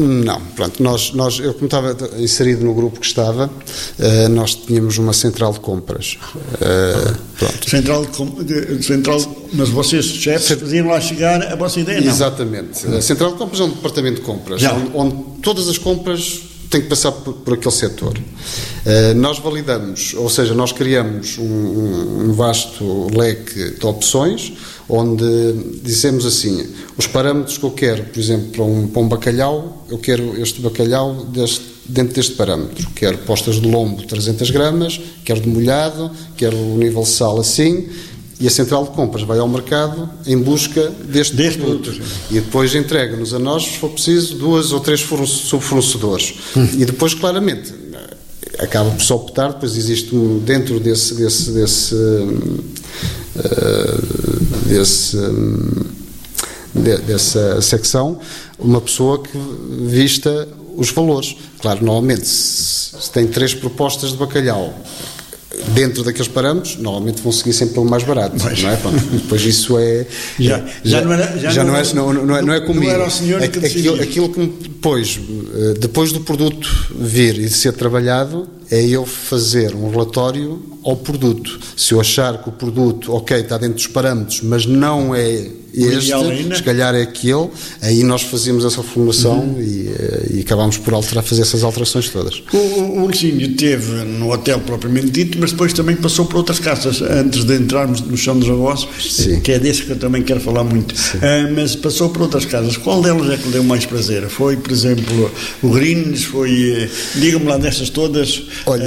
Não, pronto, eu como estava inserido no grupo que estava, nós tínhamos uma central de compras. Pronto. Mas vocês, chefes, faziam lá chegar a vossa ideia, não? Exatamente. A central de compras é um departamento de compras, onde todas as compras têm que passar por aquele setor. Nós validamos, ou seja, nós criamos um vasto leque de opções, onde dizemos assim, os parâmetros que eu quero, por exemplo, para um bacalhau, eu quero este bacalhau dentro deste parâmetro. Quero postas de lombo 300 gramas, quero de molhado, quero o nível de sal assim, e a central de compras vai ao mercado em busca deste produto. E depois entrega-nos a nós, se for preciso, 2 ou 3 subfornecedores. E depois, claramente, acaba por se optar, depois existe dentro dessa secção uma pessoa que vista os valores. Claro, normalmente se tem 3 propostas de bacalhau dentro daqueles parâmetros, normalmente vão seguir sempre pelo mais barato, não é? Pronto, depois isso é não é comigo. Não era o senhor que decidia. Aquilo que depois do produto vir e de ser trabalhado, é eu fazer um relatório ao produto. Se eu achar que o produto, está dentro dos parâmetros, mas não é este, se calhar é aquele, aí nós fazíamos essa formulação e acabámos por fazer essas alterações todas. O Licínio esteve no hotel propriamente dito, mas depois também passou por outras casas, antes de entrarmos no chão dos avós, que é desse que eu também quero falar muito. Mas passou por outras casas. Qual delas é que lhe deu mais prazer? Foi, por exemplo, o Greens? Foi, diga-me lá destas todas. Olha,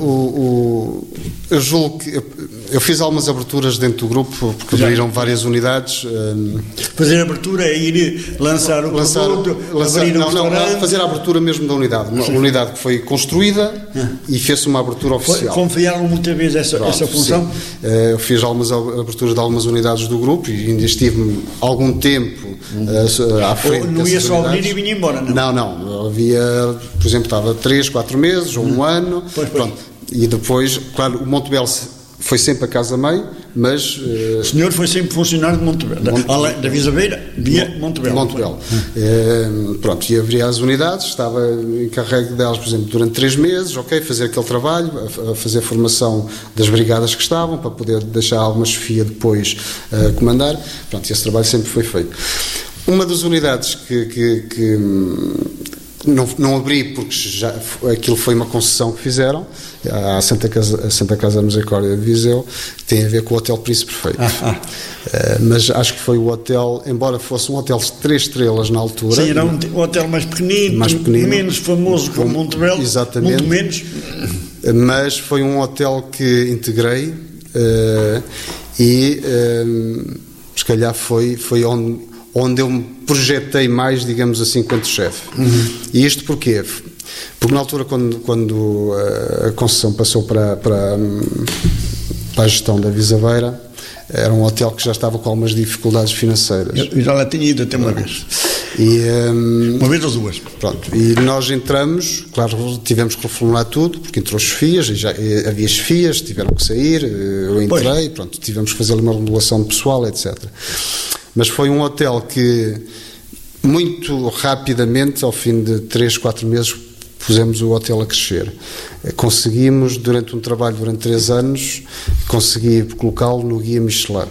eu julgo que eu fiz algumas aberturas dentro do grupo, porque abriram várias unidades. Fazer a abertura é ir lançar o produto, abrir um restaurante. Fazer a abertura mesmo da unidade. Uma unidade que foi construída e fez-se uma abertura oficial. Confiaram muitas vezes essa função? Eu fiz algumas aberturas de algumas unidades do grupo e ainda estive algum tempo à frente. Não ia só abrir e vinha embora, não? Não. Havia, por exemplo, estava 3, 4 meses ou um ano. Pronto. E depois, claro, o Montebello foi sempre a casa-mãe, mas... O senhor foi sempre funcionário de Montebello, da Visabeira, via Montebello. Pronto, e abria as unidades, estava encarregue delas, por exemplo, durante 3 meses, fazer aquele trabalho, a fazer a formação das brigadas que estavam, para poder deixar alguma chefia depois comandar. Pronto, e esse trabalho sempre foi feito. Uma das unidades que não abri porque aquilo foi uma concessão que fizeram à Santa Casa Misericórdia de Viseu, que tem a ver com o Hotel Príncipe Perfeito. Mas acho que foi o hotel, embora fosse um hotel de 3 estrelas na altura. Sim, era um hotel mais pequenino, menos famoso que o Montebello. Exatamente. Muito menos. Mas foi um hotel que integrei e se calhar foi onde eu me projetei mais, digamos assim, enquanto chefe. E isto porquê? Porque na altura, quando a concessão passou para a gestão da Visabeira, era um hotel que já estava com algumas dificuldades financeiras. Eu já lá tinha ido até uma vez. Uma vez ou 2. Pronto, e nós entramos, claro, tivemos que reformular tudo, porque entrou chefias, e já havia chefias, tiveram que sair, eu entrei, pronto, tivemos que fazer uma remodelação de pessoal, etc. Mas foi um hotel que, muito rapidamente, ao fim de 3, 4 meses, pusemos o hotel a crescer. Conseguimos, durante um trabalho durante 3 anos, colocá-lo no Guia Michelin.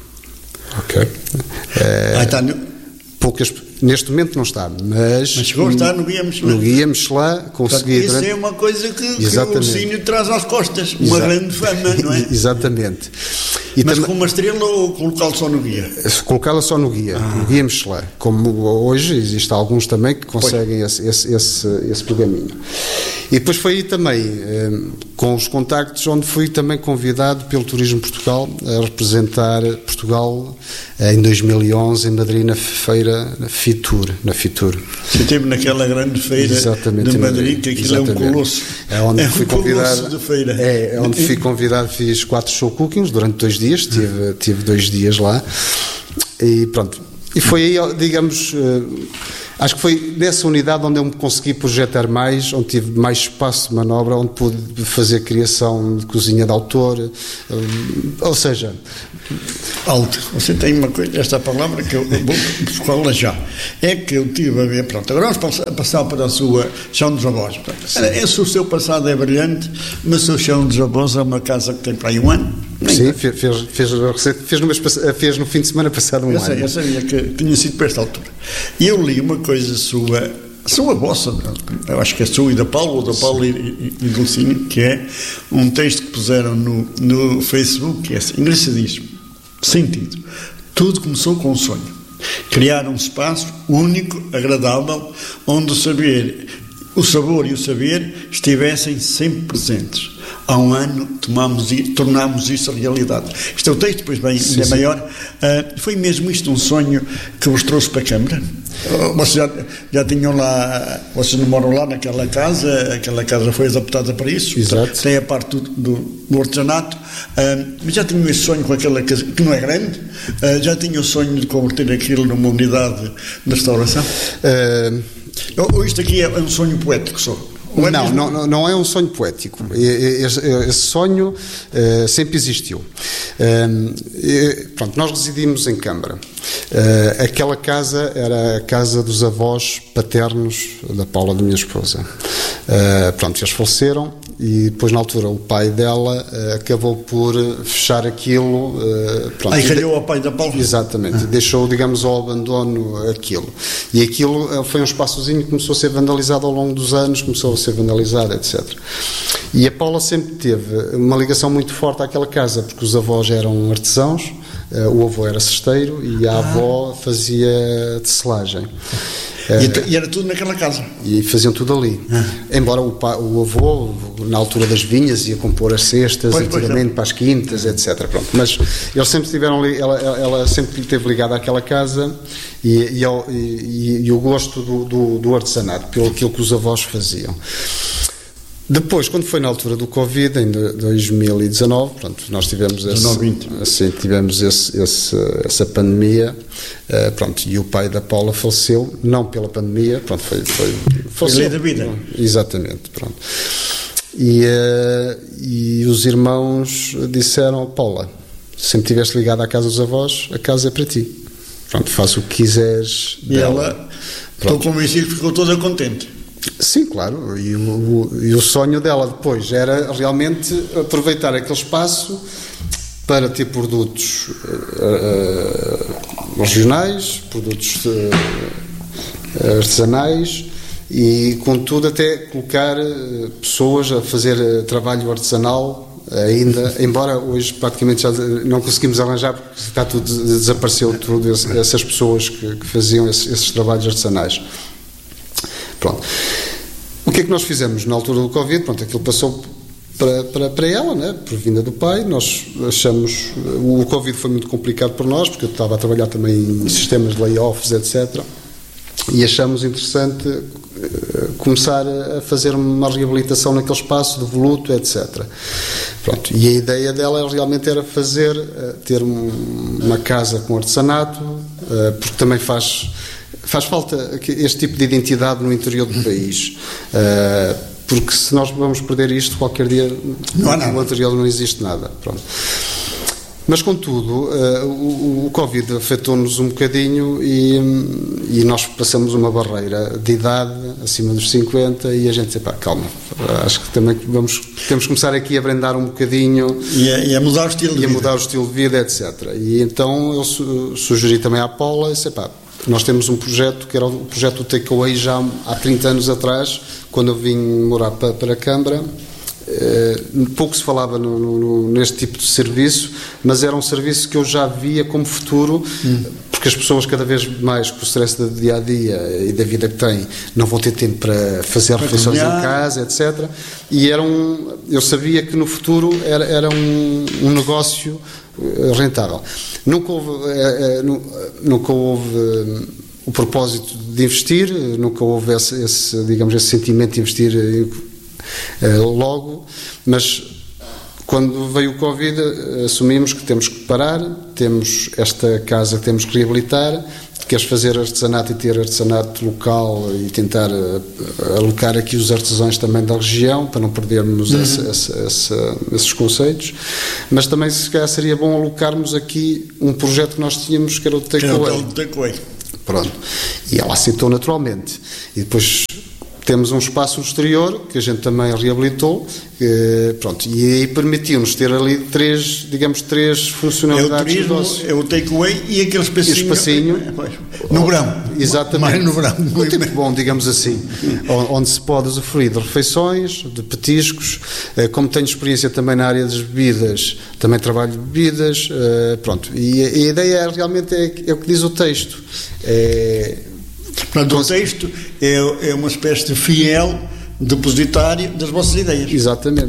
Neste momento não está, mas chegou a estar no Guia Michelin. No Guia Michelin consegui. Isso é uma coisa que o Licínio traz às costas, uma grande fama, não é? Exatamente. Mas com uma estrela ou colocá-lo só no guia? Colocá-lo só no guia, no Guia Michelin. Como hoje existem alguns também que conseguem esse pergaminho. E depois foi aí também, com os contactos, onde fui também convidado pelo Turismo Portugal a representar Portugal em 2011 em Madrid na feira Fitur. Você esteve naquela grande feira de Madrid, que aquilo é um colosso. É onde fui convidado de feira. É onde fui convidado, fiz 4 show cookings durante 2 dias, tive 2 dias lá e pronto. E foi aí, digamos, Acho que foi nessa unidade onde eu me consegui projetar mais, onde tive mais espaço de manobra, onde pude fazer criação de cozinha de autor, ou seja... Alto. Você tem uma coisa, esta palavra que eu vou buscá-la já. É que eu tive a ver, pronto, agora vamos passar para a sua Chão dos Avós. Esse o seu passado é brilhante, mas o seu Chão dos Avós é uma casa que tem para aí um ano. Sim, fez no fim de semana passado um ano. Eu sabia que tinha sido para esta altura. E eu li uma coisa sua, vossa, eu acho que é sua e da Paulo e Dulcínio, que é um texto que puseram no Facebook, que é assim, engraçadíssimo. Sentido. Tudo começou com um sonho. Criar um espaço único, agradável, onde o sabor e o saber estivessem sempre presentes. Há um ano tornámos isso realidade. Este é o texto, depois bem, ainda maior. Foi mesmo isto um sonho que vos trouxe para a Câmara? Vocês já tinham lá, vocês não moram lá naquela casa, aquela casa foi adaptada para isso. Exato. Tem a parte do artesanato, mas já tinham esse sonho com aquela casa, que não é grande, já tinham o sonho de converter aquilo numa unidade de restauração? Ou isto aqui é um sonho poético só? Não é um sonho poético. Esse sonho sempre existiu. Pronto, nós residimos em Câmara. Aquela casa era a casa dos avós paternos da Paula, da minha esposa. Pronto, eles faleceram e depois, na altura, o pai dela acabou por fechar aquilo. Pronto, aí calhou ao pai da Paula? Exatamente, e deixou, digamos, ao abandono aquilo. E aquilo foi um espaçozinho que começou a ser vandalizado ao longo dos anos, começou a ser vandalizado, etc. E a Paula sempre teve uma ligação muito forte àquela casa, porque os avós eram artesãos, o avô era cesteiro e a avó fazia tecelagem. E era tudo naquela casa? E faziam tudo ali. Embora o avô, na altura das vinhas, ia compor as cestas, antigamente para as quintas, etc. Pronto. Mas eles sempre estiveram ali, ela sempre esteve ligada àquela casa e o gosto do artesanato, pelo aquilo que os avós faziam. Depois, quando foi na altura do Covid, em 2019, pronto, nós tivemos essa pandemia, pronto, e o pai da Paula faleceu, não pela pandemia, pronto, faleceu. Lei da vida. Exatamente, pronto. E os irmãos disseram: Paula, sempre estiveste ligada à casa dos avós, a casa é para ti. Pronto, faz o que quiseres. E ela, estou convencido que ficou toda contente. Sim, claro, e o sonho dela depois era realmente aproveitar aquele espaço para ter produtos regionais, produtos artesanais e, contudo, até colocar pessoas a fazer trabalho artesanal ainda, embora hoje praticamente já não conseguimos arranjar, porque está tudo, desapareceu tudo, essas pessoas que faziam esses trabalhos artesanais. Pronto. O que é que nós fizemos na altura do Covid? Pronto, aquilo passou para ela, né? Por vinda do pai. Nós achamos... O Covid foi muito complicado para nós, porque eu estava a trabalhar também em sistemas de layoffs, etc. E achamos interessante começar a fazer uma reabilitação naquele espaço de voluto, etc. Pronto. E a ideia dela realmente era ter uma casa com artesanato, porque também faz falta este tipo de identidade no interior do país, porque se nós vamos perder isto, qualquer dia no interior não existe nada. Pronto. Mas, contudo, o Covid afetou-nos um bocadinho e nós passamos uma barreira de idade acima dos 50 e a gente disse: calma, acho que também temos que começar aqui a brandar um bocadinho e a mudar o estilo de vida. Mudar o estilo de vida, etc. E então eu sugeri também à Paula e disse: nós temos um projeto, que era o projeto do Takeaway, já há 30 anos atrás, quando eu vim morar para a Câmara. Pouco se falava neste tipo de serviço, mas era um serviço que eu já via como futuro, porque as pessoas cada vez mais, com o stress do dia-a-dia e da vida que têm, não vão ter tempo para fazer refeições em casa, etc. E eu sabia que no futuro era um negócio rentável. Nunca houve o propósito de investir, nunca houve esse sentimento de investir logo, mas quando veio o Covid assumimos que temos que parar, temos esta casa que temos que reabilitar, queres fazer artesanato e ter artesanato local e tentar alocar aqui os artesãos também da região, para não perdermos esses conceitos, mas também se calhar seria bom alocarmos aqui um projeto que nós tínhamos, que era o Takeaway. Pronto. E ela aceitou naturalmente. E depois temos um espaço exterior que a gente também reabilitou, pronto, e aí permitiu-nos ter ali três funcionalidades. É o turismo, é o takeaway e aquele espacinho no verão. Exatamente. Mais no verão. Um tempo bom, digamos assim, onde se pode usufruir de refeições, de petiscos. Como tenho experiência também na área das bebidas, também trabalho de bebidas, pronto. E a ideia realmente é o que diz o texto. Portanto, o texto é uma espécie de fiel depositário das vossas ideias. Exatamente.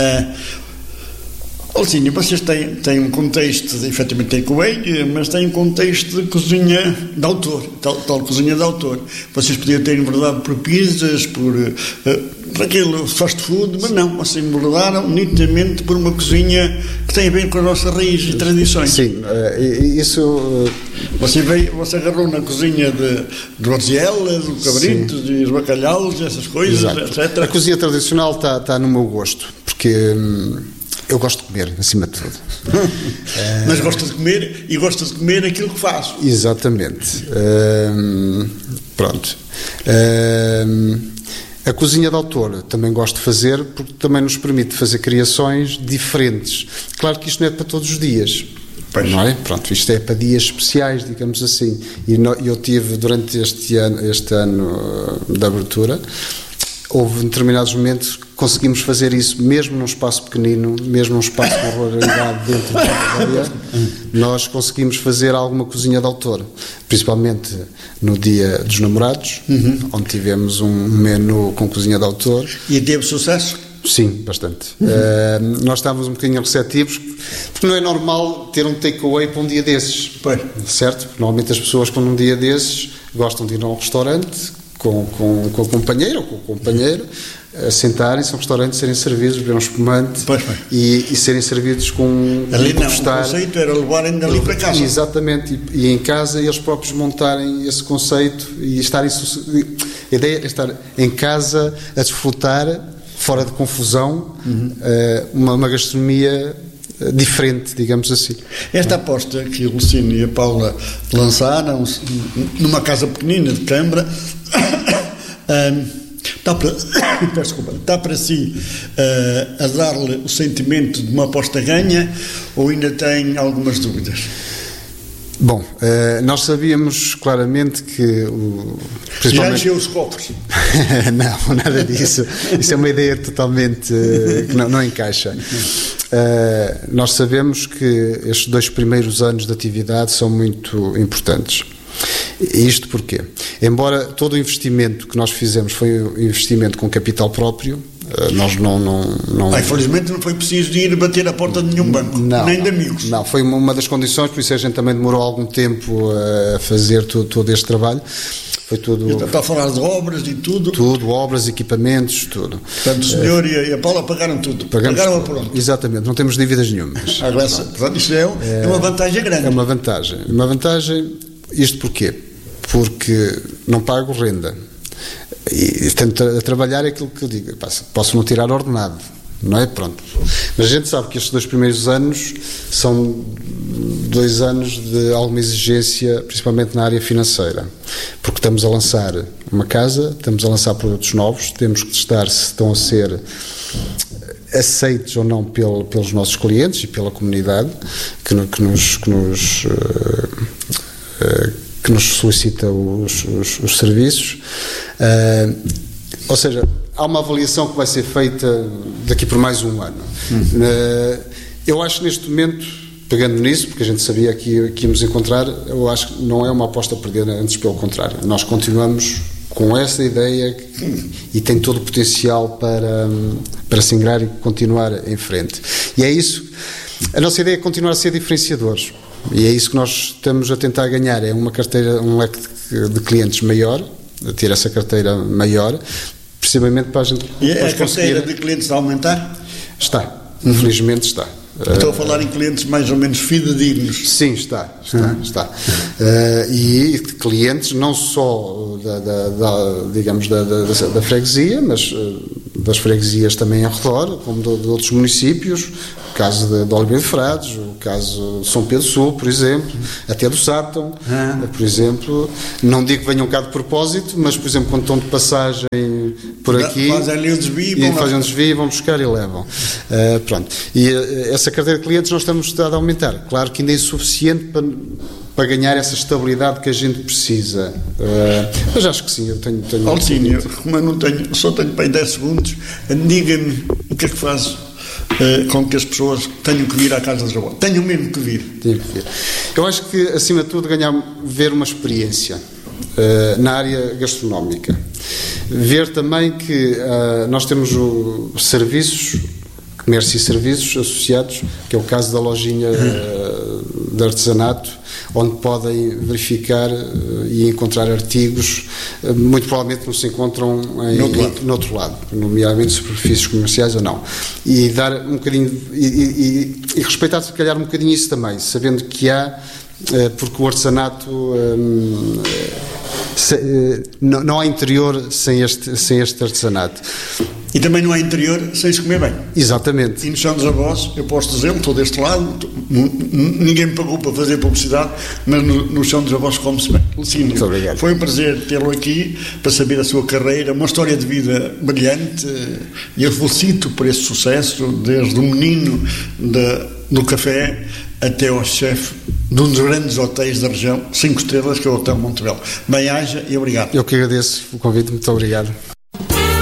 Alcínio, vocês têm um contexto de, efetivamente, takeaway, mas têm um contexto de cozinha de autor, tal cozinha de autor. Vocês podiam ter enverdado por pizzas, por aquele fast food, mas não, vocês enverdaram nitidamente por uma cozinha que tem a ver com a nossa raiz e tradições. Sim, isso... Você agarrou na cozinha de Rosiela, do cabritos, e os bacalhaus, essas coisas, etc. A cozinha tradicional está no meu gosto, porque... eu gosto de comer, acima de tudo. Mas gosta de comer e gosta de comer aquilo que faço. Exatamente. Pronto. A cozinha de autor também gosto de fazer, porque também nos permite fazer criações diferentes. Claro que isto não é para todos os dias. Pois. Não é? Pronto, isto é para dias especiais, digamos assim. E eu tive, durante este ano de abertura, houve determinados momentos que conseguimos fazer isso mesmo num espaço pequenino, mesmo num espaço com ruralidade dentro da área, nós conseguimos fazer alguma cozinha de autor, principalmente no Dia dos Namorados, onde tivemos um menu com cozinha de autor. E teve sucesso? Sim, bastante. Nós estávamos um bocadinho receptivos, porque não é normal ter um takeaway para um dia desses, pois. Certo? Normalmente as pessoas, quando um dia desses, gostam de ir a um restaurante com a companheira ou com o companheiro, sentarem-se a um restaurante, serem servidos, beber um espumante e serem servidos com ali não, o conceito era levarem dali para casa. Exatamente, e em casa eles próprios montarem esse conceito e estarem... A ideia é estar em casa a desfrutar, fora de confusão, uma gastronomia diferente, digamos assim. Esta aposta que o Luciano e a Paula lançaram numa casa pequenina de Câmara está para si a dar-lhe o sentimento de uma aposta ganha, ou ainda tem algumas dúvidas? Bom, nós sabíamos claramente que... Já encheu os copos? Não, nada disso. Isso é uma ideia totalmente que não encaixa. Nós sabemos que estes 2 primeiros anos de atividade são muito importantes. Isto porquê? Embora todo o investimento que nós fizemos foi um investimento com capital próprio, nós não... Infelizmente não foi preciso de ir bater a porta de nenhum banco, nem de amigos. Não, foi uma das condições, por isso a gente também demorou algum tempo a fazer todo este trabalho. Foi tudo... Está a falar de obras e tudo? Tudo, obras, equipamentos, tudo. Portanto, o senhor e a Paula pagaram tudo? Pagaram a pronto? Exatamente, não temos dívidas nenhumas. Portanto, isto é uma vantagem grande. É uma vantagem. Isto porquê? Porque não pago renda. E tento a trabalhar é aquilo que eu digo. Posso não tirar ordenado, não é? Pronto. Mas a gente sabe que estes 2 primeiros anos são 2 anos de alguma exigência, principalmente na área financeira, porque estamos a lançar uma casa, estamos a lançar produtos novos, temos que testar se estão a ser aceitos ou não pelos nossos clientes e pela comunidade que nos solicita os serviços. Ou seja, há uma avaliação que vai ser feita daqui por mais um ano. Eu acho que neste momento, pegando nisso, porque a gente sabia que íamos encontrar, eu acho que não é uma aposta perdida, antes pelo contrário. Nós continuamos com essa ideia e tem todo o potencial para se ingrar e continuar em frente. E é isso. A nossa ideia é continuar a ser diferenciadores. E é isso que nós estamos a tentar ganhar, é uma carteira, um leque de clientes maior, a ter essa carteira maior, precisamente para a gente... E a carteira de clientes a aumentar? Está, infelizmente está. Estou a falar em clientes mais ou menos fidedignos. Sim, está. E clientes não só da freguesia, mas das freguesias também ao redor, como de outros municípios, o caso de Oliveira de Frades, o caso de São Pedro Sul, por exemplo, até do Sátão, por exemplo. Não digo que venham cá de propósito, mas, por exemplo, quando estão de passagem por aqui, fazem-lhe o desvio e vão buscar e levam. Pronto. E essa carteira de clientes nós estamos a aumentar. Claro que ainda é insuficiente para ganhar essa estabilidade que a gente precisa. Mas acho que sim, eu tenho Alcínio, como eu só tenho bem 10 segundos, diga-me o que é que faz com que as pessoas tenham que vir à Casa dos Avós. Tenham mesmo que vir. Eu acho que, acima de tudo, ver uma experiência na área gastronómica. Ver também que nós temos serviços, comércio e serviços associados, que é o caso da lojinha de artesanato, onde podem verificar e encontrar artigos muito provavelmente não se encontram no outro lado, nomeadamente superfícies comerciais ou não, e dar um bocadinho e respeitar se calhar um bocadinho isso também, sabendo que há, porque o artesanato não há interior sem este artesanato. E também não há interior sem se comer bem. Exatamente. E no Chão dos Avós, eu posso dizer, estou deste lado, ninguém me pagou para fazer publicidade, mas no Chão dos Avós come-se bem. Lucínio, muito obrigado. Foi um prazer tê-lo aqui para saber a sua carreira, uma história de vida brilhante, e eu felicito por esse sucesso, desde o menino do café até ao chefe de um dos grandes hotéis da região, 5 estrelas, que é o Hotel Montebello. Bem-aja e obrigado. Eu que agradeço o convite, muito obrigado.